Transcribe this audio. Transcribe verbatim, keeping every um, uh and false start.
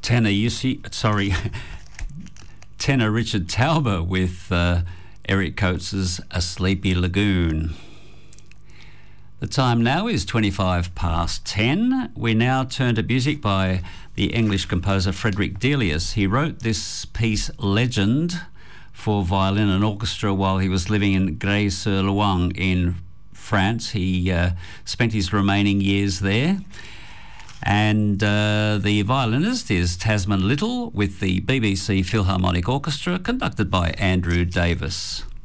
tenor Yussi, sorry, tenor Richard Tauber with uh, Eric Coates's A Sleepy Lagoon. The time now is twenty-five past ten. We now turn to music by the English composer Frederick Delius. He wrote this piece, Legend, for violin and orchestra while he was living in Grès-sur-Loing in France. He uh, spent his remaining years there. And uh, the violinist is Tasman Little with the B B C Philharmonic Orchestra, conducted by Andrew Davis.